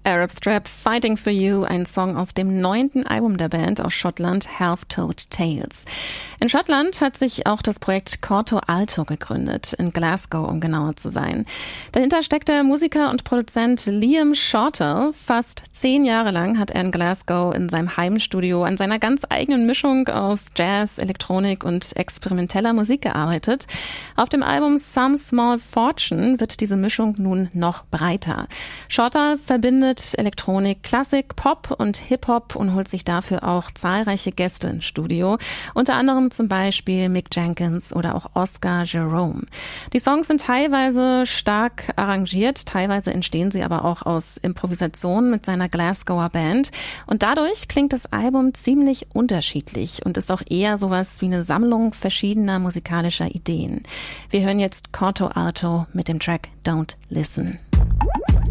Arab Strap, Fighting for You, ein Song aus dem 9. Album der Band aus Schottland, Half-Told Tales. In Schottland hat sich auch das Projekt Corto Alto gegründet, in Glasgow, um genauer zu sein. Dahinter steckt der Musiker und Produzent Liam Shortall. Fast 10 Jahre lang hat er in Glasgow in seinem Heimstudio an seiner ganz eigenen Mischung aus Jazz, Elektronik und experimenteller Musik gearbeitet. Auf dem Album Some Small Fortune wird diese Mischung nun noch breiter. Shortall verbindet Elektronik, Klassik, Pop und Hip-Hop und holt sich dafür auch zahlreiche Gäste ins Studio. Unter anderem zum Beispiel Mick Jenkins oder auch Oscar Jerome. Die Songs sind teilweise stark arrangiert, teilweise entstehen sie aber auch aus Improvisation mit seiner Glasgower Band. Und dadurch klingt das Album ziemlich unterschiedlich und ist auch eher sowas wie eine Sammlung verschiedener musikalischer Ideen. Wir hören jetzt Corto Alto mit dem Track Don't Listen.